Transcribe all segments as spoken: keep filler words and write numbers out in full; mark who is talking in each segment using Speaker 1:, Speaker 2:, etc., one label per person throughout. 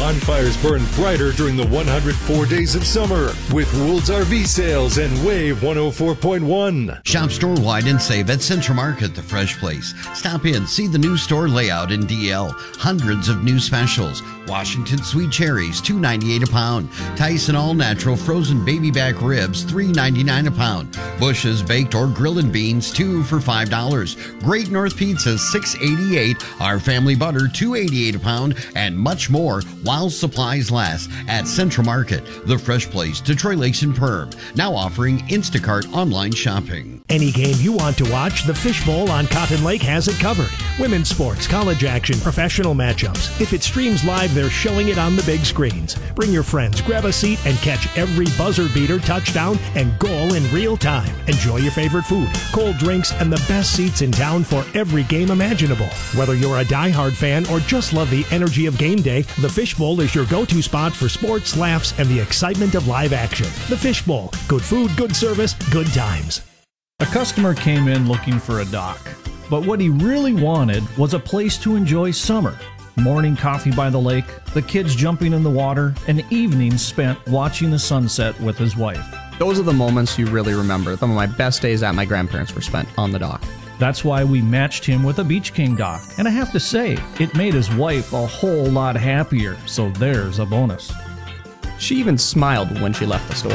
Speaker 1: bonfires burn brighter during the one hundred four days of summer with Rules R V sales and Wave one oh four point one.
Speaker 2: Shop store-wide and save at Central Market, the fresh place. Stop in, see the new store layout in D L. Hundreds of new specials. Washington sweet cherries, two ninety-eight a pound. Tyson all-natural frozen baby back ribs, three ninety-nine a pound. Bush's baked or grilled beans, two for five dollars. Great North Pizza, six eighty-eight. Our family butter, two eighty-eight a pound. And much more while supplies last at Central Market, the fresh place, Detroit Lakes and Perm. Now offering Instacart online shopping.
Speaker 3: Any game you want to watch, the Fishbowl on Cotton Lake has it covered. Women's sports, college action, professional matchups. If it streams live, they're showing it on the big screens. Bring your friends, grab a seat, and catch every buzzer beater, touchdown, and goal in real time. Enjoy your favorite food, cold drinks, and the best seats in town for every game imaginable. Whether you're a diehard fan or just love the energy of game day, the Fishbowl is your go-to spot for sports, laughs, and the excitement of live action. The Fishbowl. Good food, good service, good times.
Speaker 4: A customer came in looking for a dock, but what he really wanted was a place to enjoy summer. Morning coffee by the lake, the kids jumping in the water, and evenings spent watching the sunset with his wife.
Speaker 5: Those are the moments you really remember. Some of my best days at my grandparents were spent on the dock.
Speaker 4: That's why we matched him with a Beach King dock. And I have to say, it made his wife a whole lot happier, so there's a bonus.
Speaker 5: She even smiled when she left the store.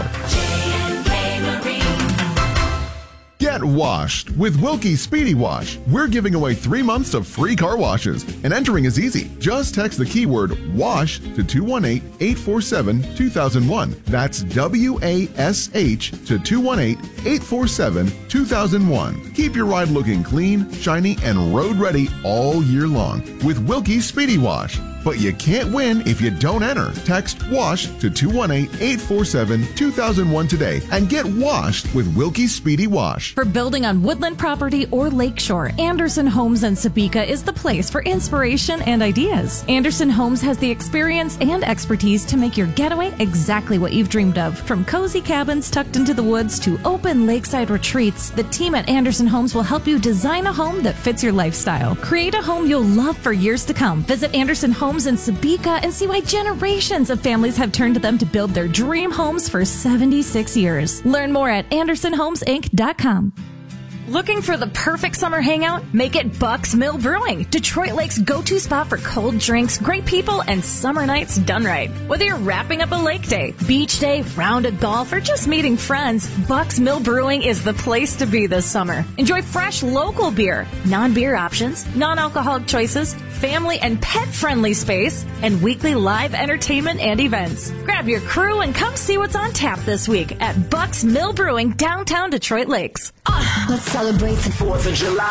Speaker 6: Get washed with Wilkie Speedy Wash. We're giving away three months of free car washes, and entering is easy. Just text the keyword WASH to two one eight, eight four seven, two thousand one. That's W A S H to two one eight, eight four seven, two thousand one. Keep your ride looking clean, shiny, and road ready all year long with Wilkie Speedy Wash. But you can't win if you don't enter. Text WASH to two one eight, eight four seven, two thousand one today and get washed with Wilkie Speedy Wash.
Speaker 7: For building on woodland property or lakeshore, Anderson Homes in Sebeka is the place for inspiration and ideas. Anderson Homes has the experience and expertise to make your getaway exactly what you've dreamed of. From cozy cabins tucked into the woods to open lakeside retreats, the team at Anderson Homes will help you design a home that fits your lifestyle. Create a home you'll love for years to come. Visit Anderson Homes in Sebeka and see why generations of families have turned to them to build their dream homes for seventy-six years. Learn more at anderson homes inc dot com. Looking for the perfect summer hangout? Make it Buck's Mill Brewing, Detroit Lake's go-to spot for cold drinks, great people, and summer nights done right. Whether you're wrapping up a lake day, beach day, round of golf, or just meeting friends, Buck's Mill Brewing is the place to be this summer. Enjoy fresh local beer, non-beer options, non-alcoholic choices, family and pet-friendly space, and weekly live entertainment and events. Grab your crew and come see what's on tap this week at Buck's Mill Brewing, downtown Detroit Lakes.
Speaker 8: Uh, let's celebrate the fourth of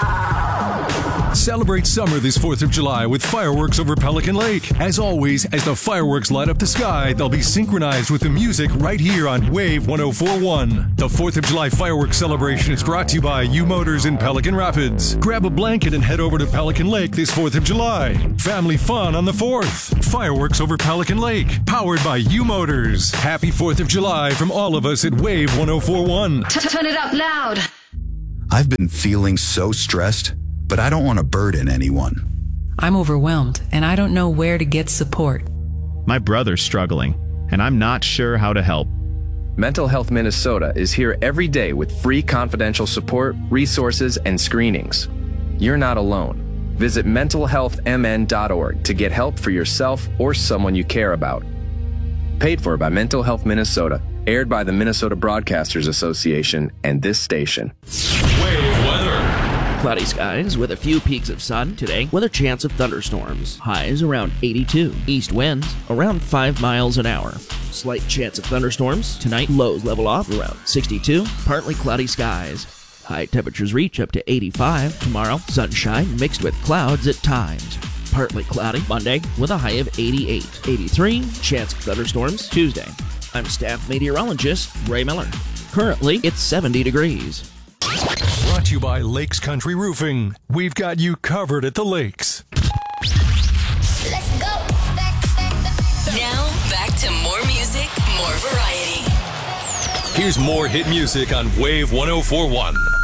Speaker 8: July.
Speaker 1: Celebrate summer this fourth of July with fireworks over Pelican Lake. As always, as the fireworks light up the sky, they'll be synchronized with the music right here on Wave one oh four point one. The fourth of July fireworks celebration is brought to you by U Motors in Pelican Rapids. Grab a blanket and head over to Pelican Lake this fourth of July. Family fun on the fourth. Fireworks over Pelican Lake. Powered by U Motors. Happy fourth of July from all of us at Wave one oh four point one.
Speaker 8: Turn it up loud.
Speaker 9: I've been feeling so stressed, but I don't want to burden anyone.
Speaker 10: I'm overwhelmed, and I don't know where to get support.
Speaker 11: My brother's struggling, and I'm not sure how to help.
Speaker 12: Mental Health Minnesota is here every day with free confidential support, resources, and screenings. You're not alone. Visit mental health m n dot org to get help for yourself or someone you care about. Paid for by Mental Health Minnesota. Aired by the Minnesota Broadcasters Association and this station.
Speaker 13: Wave weather. Cloudy skies with a few peaks of sun today with a chance of thunderstorms. Highs around eighty-two. East winds around five miles an hour. Slight chance of thunderstorms. Tonight, lows level off around sixty-two. Partly cloudy skies. High temperatures reach up to eighty-five. Tomorrow, sunshine mixed with clouds at times. Partly cloudy Monday with a high of eighty-eight. eighty-three. Chance of thunderstorms Tuesday. I'm staff meteorologist Ray Miller. Currently, it's seventy degrees.
Speaker 1: Brought to you by Lakes Country Roofing. We've got you covered at the lakes.
Speaker 8: Let's go. Back, back, back.
Speaker 14: Now, back to more music, more variety.
Speaker 1: Here's more hit music on Wave one oh four point one.